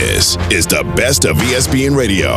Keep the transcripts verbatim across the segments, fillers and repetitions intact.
This is the best of E S P N Radio.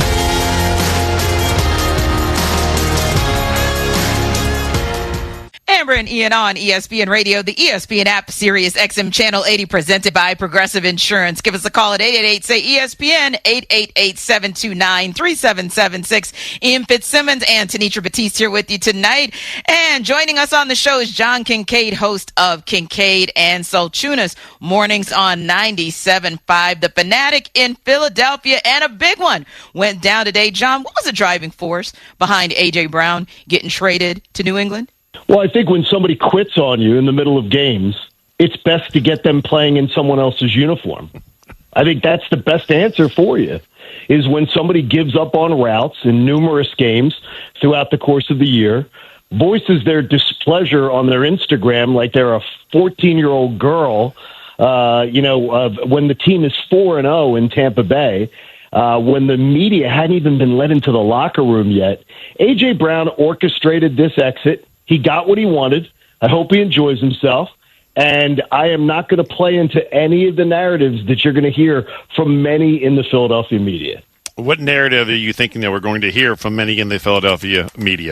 Amber and Ian on E S P N Radio, the E S P N app, Sirius X M Channel eighty, presented by Progressive Insurance. Give us a call at eight eight eight, say E S P N, eight eight eight, seven two nine, three seven seven six. Ian Fitzsimmons and Tanitra Batiste here with you tonight. And joining us on the show is John Kincaid, host of Kincaid and Solchunas Mornings on ninety-seven point five. The Fanatic in Philadelphia, and a big one went down today. John, what was the driving force behind A J. Brown getting traded to New England? Well, I think when somebody quits on you in the middle of games, it's best to get them playing in someone else's uniform. I think that's the best answer for you, is when somebody gives up on routes in numerous games throughout the course of the year, voices their displeasure on their Instagram like they're a fourteen-year-old girl, uh, you know, uh, when the team is four and oh in Tampa Bay, uh, when the media hadn't even been let into the locker room yet. A J. Brown orchestrated this exit. He got what he wanted. I hope he enjoys himself. And I am not going to play into any of the narratives that you're going to hear from many in the Philadelphia media. What narrative are you thinking that we're going to hear from many in the Philadelphia media?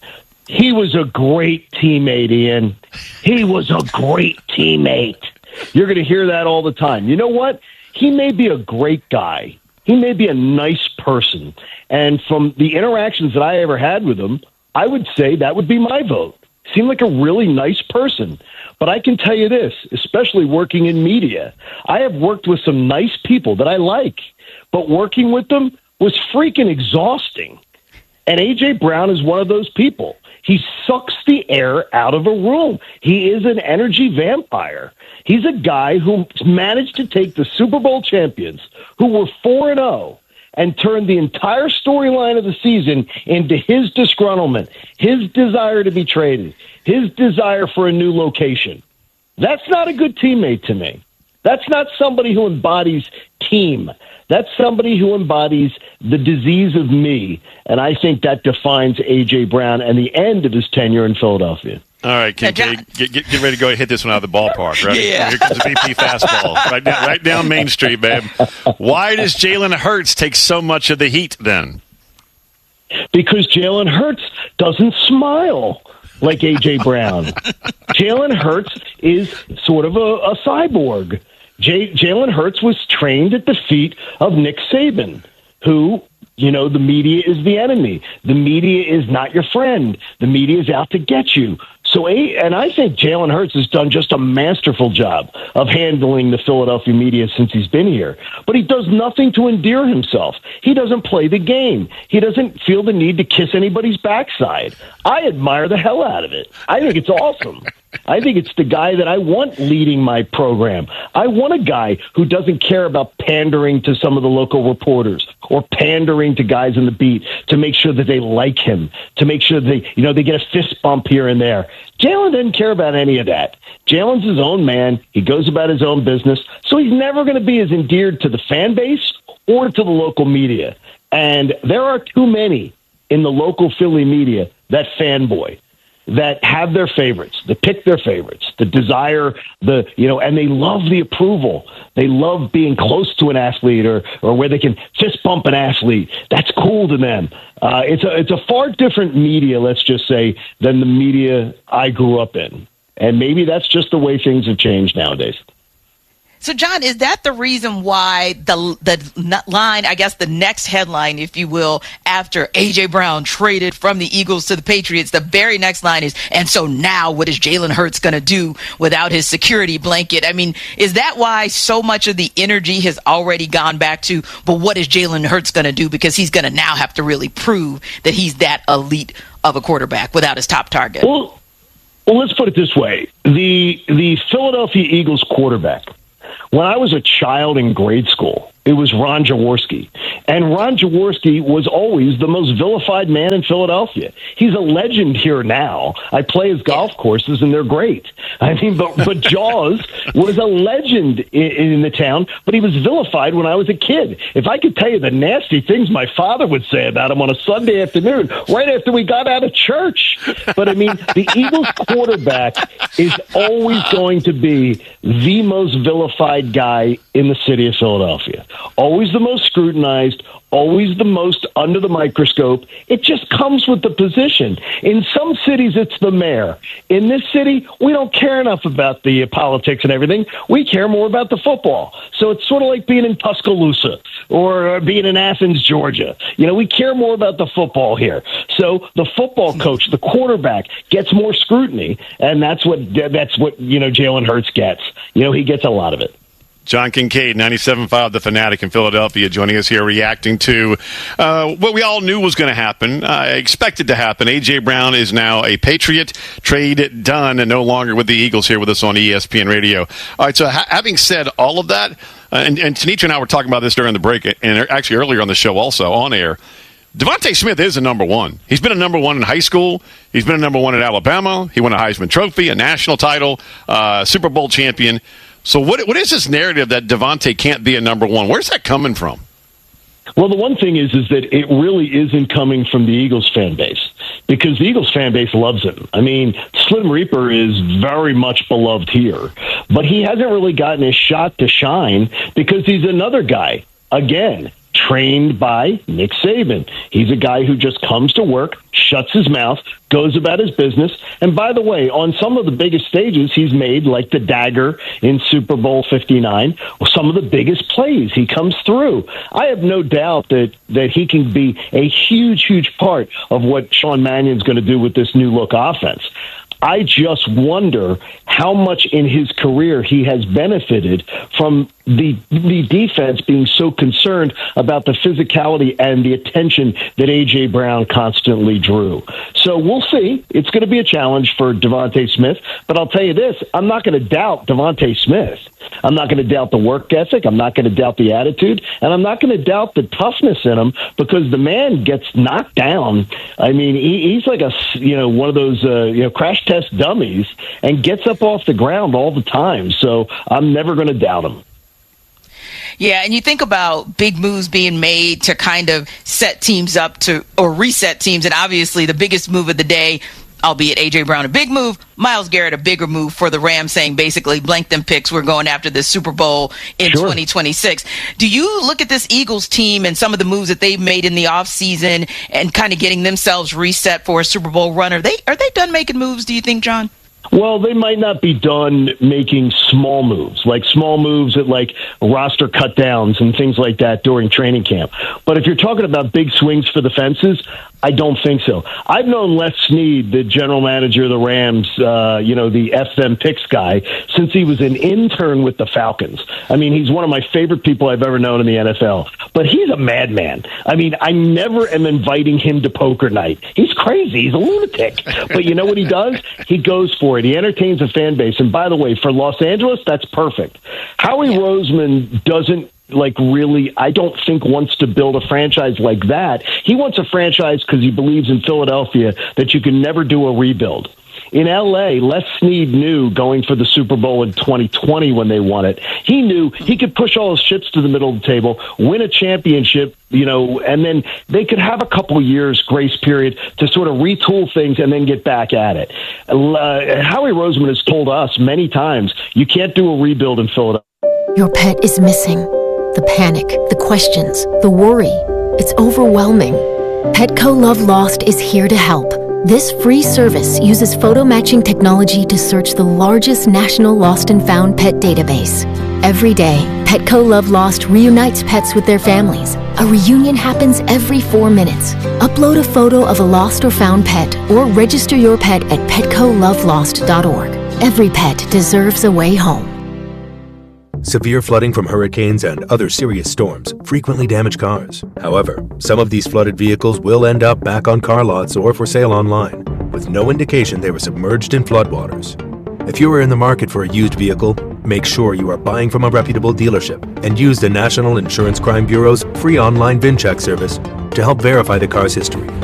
He was a great teammate, Ian. He was a great teammate. You're going to hear that all the time. You know what? He may be a great guy. He may be a nice person. And from the interactions that I ever had with him, I would say that would be my vote. Seemed like a really nice person. But I can tell you this, especially working in media, I have worked with some nice people that I like, but working with them was freaking exhausting. And A J. Brown is one of those people. He sucks the air out of a room. He is an energy vampire. He's a guy who managed to take the Super Bowl champions, who were four and oh, and turned the entire storyline of the season into his disgruntlement, his desire to be traded, his desire for a new location. That's not a good teammate to me. That's not somebody who embodies team. That's somebody who embodies the disease of me, and I think that defines A J. Brown and the end of his tenure in Philadelphia. All right, Kincaid, get, get, get ready to go hit this one out of the ballpark, right? Yeah. Here comes the B P fastball. Right down, right down Main Street, babe. Why does Jalen Hurts take so much of the heat then? Because Jalen Hurts doesn't smile like A J. Brown. Jalen Hurts is sort of a, a cyborg. J- Jalen Hurts was trained at the feet of Nick Saban, who, you know, the media is the enemy. The media is not your friend. The media is out to get you. So, and I think Jalen Hurts has done just a masterful job of handling the Philadelphia media since he's been here. But he does nothing to endear himself. He doesn't play the game. He doesn't feel the need to kiss anybody's backside. I admire the hell out of it. I think it's awesome. I think it's the guy that I want leading my program. I want a guy who doesn't care about pandering to some of the local reporters or pandering to guys in the beat to make sure that they like him, to make sure they, you know, they get a fist bump here and there. Jalen doesn't care about any of that. Jalen's his own man. He goes about his own business. So he's never going to be as endeared to the fan base or to the local media. And there are too many in the local Philly media that fanboy, that have their favorites, that pick their favorites, the desire, the, you know, and they love the approval. They love being close to an athlete or, or where they can fist bump an athlete. That's cool to them. Uh, it's a, it's a far different media, let's just say, than the media I grew up in. And maybe that's just the way things have changed nowadays. So, John, is that the reason why the the line, I guess the next headline, if you will, after A J. Brown traded from the Eagles to the Patriots, the very next line is, and so now what is Jalen Hurts going to do without his security blanket? I mean, is that why so much of the energy has already gone back to, but what is Jalen Hurts going to do? Because he's going to now have to really prove that he's that elite of a quarterback without his top target. Well, well let's put it this way. The the Philadelphia Eagles quarterback, when I was a child in grade school, it was Ron Jaworski. And Ron Jaworski was always the most vilified man in Philadelphia. He's a legend here now. I play his golf courses, and they're great. I mean, but, but Jaws was a legend in, in the town, but he was vilified when I was a kid. If I could tell you the nasty things my father would say about him on a Sunday afternoon, right after we got out of church. But, I mean, the Eagles quarterback is always going to be the most vilified guy in the city of Philadelphia. always the most scrutinized, always the most under the microscope. It just comes with the position. In some cities, it's the mayor. In this city, we don't care enough about the politics and everything. We care more about the football. So it's sort of like being in Tuscaloosa or being in Athens, Georgia. You know, we care more about the football here. So the football coach, the quarterback, gets more scrutiny, and that's what that's what you know Jalen Hurts gets. You know, he gets a lot of it. John Kincaid, ninety-seven point five The Fanatic in Philadelphia, joining us here, reacting to uh, what we all knew was going to happen, uh, expected to happen. A J. Brown is now a Patriot, trade done, and no longer with the Eagles, here with us on E S P N Radio. All right, so ha- having said all of that, uh, and, and Tanisha and I were talking about this during the break, and actually earlier on the show also, on air, Devontae Smith is a number one. He's been a number one in high school. He's been a number one at Alabama. He won a Heisman Trophy, a national title, uh, Super Bowl champion. So what what is this narrative that Devontae can't be a number one? Where's that coming from? Well, the one thing is is that it really isn't coming from the Eagles fan base, because the Eagles fan base loves him. I mean, Slim Reaper is very much beloved here, but he hasn't really gotten his shot to shine because he's another guy, again, trained by Nick Saban. He's a guy who just comes to work, shuts his mouth, goes about his business. And by the way, on some of the biggest stages he's made, like the dagger in Super Bowl fifty-nine, some of the biggest plays, he comes through. I have no doubt that, that he can be a huge, huge part of what Sean Mannion's going to do with this new look offense. I just wonder how much in his career he has benefited from the the defense being so concerned about the physicality and the attention that A J. Brown constantly drew. So we'll see. It's going to be a challenge for Devontae Smith. But I'll tell you this, I'm not going to doubt Devontae Smith. I'm not going to doubt the work ethic. I'm not going to doubt the attitude. And I'm not going to doubt the toughness in him, because the man gets knocked down. I mean, he, he's like a, you know, one of those uh, you know crash test dummies, and gets up off the ground all the time. So I'm never going to doubt him. Yeah, and you think about big moves being made to kind of set teams up to, or reset teams, and obviously the biggest move of the day, albeit A J. Brown a big move, Myles Garrett a bigger move for the Rams, saying basically blank them picks, we're going after the Super Bowl in sure. twenty twenty-six. Do you look at this Eagles team and some of the moves that they've made in the offseason and kind of getting themselves reset for a Super Bowl run? Are they, are they done making moves, do you think, John? Well, they might not be done making small moves, like small moves at like roster cut downs and things like that during training camp. But if you're talking about big swings for the fences, I don't think so. I've known Les Snead, the general manager of the Rams, uh, you know, the F them picks guy, since he was an intern with the Falcons. I mean, he's one of my favorite people I've ever known in the N F L. But he's a madman. I mean, I never am inviting him to poker night. He's crazy. He's a lunatic. But you know what he does? He goes for it. He entertains a fan base. And by the way, for Los Angeles, that's perfect. Howie Roseman doesn't like really, I don't think wants to build a franchise like that. He wants a franchise because he believes in Philadelphia that you can never do a rebuild. In L A, Les Snead knew going for the Super Bowl in twenty twenty when they won it, he knew he could push all his chips to the middle of the table, win a championship, you know, and then they could have a couple of years grace period to sort of retool things and then get back at it. Uh, Howie Roseman has told us many times, you can't do a rebuild in Philadelphia. Your pet is missing. The panic, the questions, the worry. It's overwhelming. Petco Love Lost is here to help. This free service uses photo matching technology to search the largest national lost and found pet database. Every day, Petco Love Lost reunites pets with their families. A reunion happens every four minutes. Upload a photo of a lost or found pet, or register your pet at petco love lost dot org. Every pet deserves a way home. Severe flooding from hurricanes and other serious storms frequently damage cars. However, some of these flooded vehicles will end up back on car lots or for sale online, with no indication they were submerged in floodwaters. If you are in the market for a used vehicle, make sure you are buying from a reputable dealership and use the National Insurance Crime Bureau's free online VinCheck service to help verify the car's history.